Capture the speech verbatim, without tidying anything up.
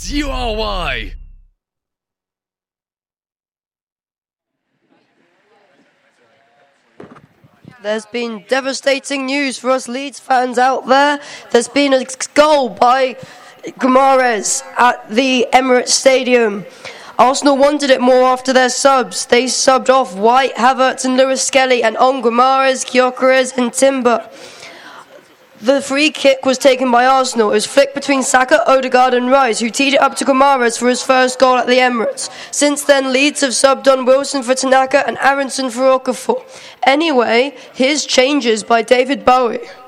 It's U R Y. There's been devastating news for us Leeds fans out there. There's been a goal by Guimaraes at the Emirates Stadium. Arsenal wanted it more after their subs. They subbed off White, Havertz and Lewis Skelly and on Guimaraes, Gyökeres and Timber. The free kick was taken by Arsenal. It was flicked between Saka, Odegaard and Rice, who teed it up to Guimaraes for his first goal at the Emirates. Since then, Leeds have subbed on Wilson for Tanaka and Aronson for Okafor. Anyway, here's changes by David Bowie.